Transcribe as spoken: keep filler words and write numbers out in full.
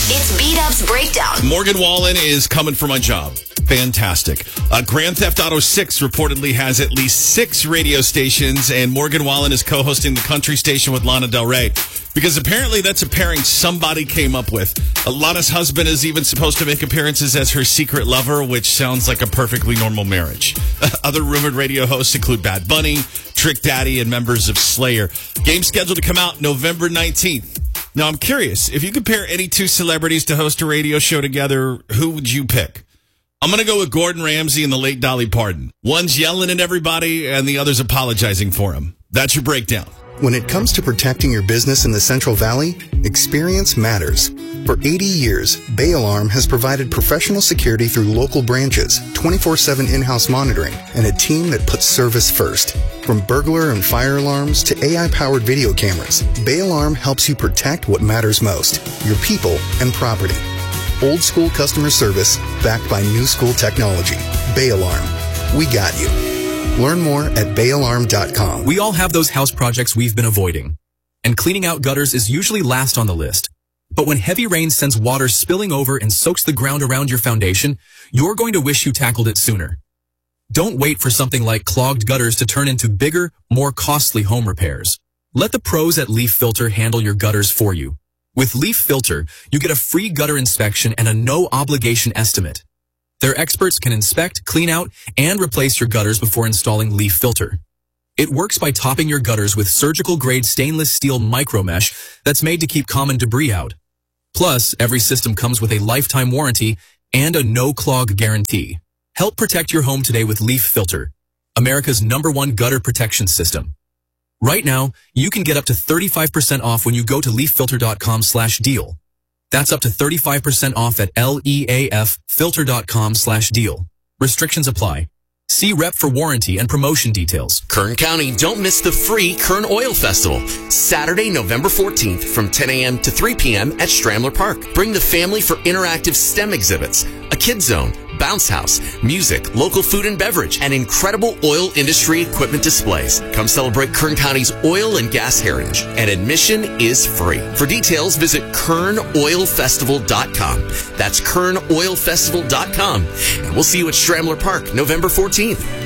It's B-Dub's Breakdown. Morgan Wallen is coming for my job. Fantastic. Uh, Grand Theft Auto six reportedly has at least six radio stations, and Morgan Wallen is co-hosting the country station with Lana Del Rey, because apparently that's a pairing somebody came up with. Uh, Lana's husband is even supposed to make appearances as her secret lover, which sounds like a perfectly normal marriage. Uh, other rumored radio hosts include Bad Bunny, Trick Daddy, and members of Slayer. Game scheduled to come out November nineteenth. Now, I'm curious, if you could pair any two celebrities to host a radio show together, who would you pick? I'm going to go with Gordon Ramsay and the late Dolly Parton. One's yelling at everybody, and the other's apologizing for him. That's your breakdown. When it comes to protecting your business in the Central Valley, experience matters. For eighty years, Bay Alarm has provided professional security through local branches, twenty-four seven in-house monitoring, and a team that puts service first. From burglar and fire alarms to A I-powered video cameras, Bay Alarm helps you protect what matters most, your people and property. Old school customer service backed by new school technology. Bay Alarm. We got you. Learn more at bay alarm dot com. We all have those house projects we've been avoiding, and cleaning out gutters is usually last on the list. But when heavy rain sends water spilling over and soaks the ground around your foundation, you're going to wish you tackled it sooner. Don't wait for something like clogged gutters to turn into bigger, more costly home repairs. Let the pros at Leaf Filter handle your gutters for you. With Leaf Filter, you get a free gutter inspection and a no-obligation estimate. Their experts can inspect, clean out, and replace your gutters before installing Leaf Filter. It works by topping your gutters with surgical-grade stainless steel micromesh that's made to keep common debris out. Plus, every system comes with a lifetime warranty and a no-clog guarantee. Help protect your home today with Leaf Filter, America's number one gutter protection system. Right now, you can get up to thirty-five percent off when you go to leaf filter dot com slash deal. That's up to thirty-five percent off at leaf filter dot com slash deal. Restrictions apply. See Rep for warranty and promotion details. Kern County, don't miss the free Kern Oil Festival. Saturday, November fourteenth from ten a.m. to three p.m. at Stramler Park. Bring the family for interactive STEM exhibits, a kids zone, bounce house, music, local food and beverage, and incredible oil industry equipment displays. Come celebrate Kern County's oil and gas heritage. And admission is free. For details, visit kern oil festival dot com. That's kern oil festival dot com. And we'll see you at Stramler Park, November fourteenth.